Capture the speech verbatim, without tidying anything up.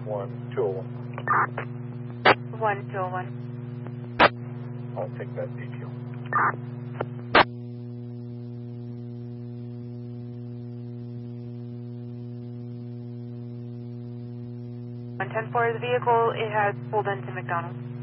one two oh one. one two oh one. I'll take that detail. one ten four is the vehicle. It has pulled into McDonald's.